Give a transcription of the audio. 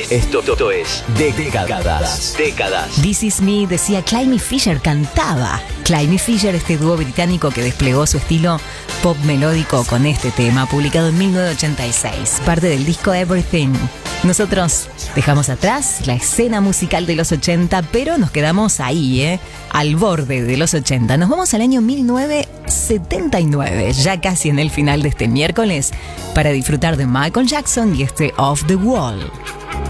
Esto es Décadas. This Is Me, decía Climby Fisher, cantaba. Climby Fisher, este dúo británico que desplegó su estilo pop melódico con este tema, publicado en 1986, parte del disco Everything. Nosotros dejamos atrás la escena musical de los 80, pero nos quedamos ahí, al borde de los 80. Nos vamos al año 1979, ya casi en el final de este miércoles, para disfrutar de Michael Jackson y este Off the Wall.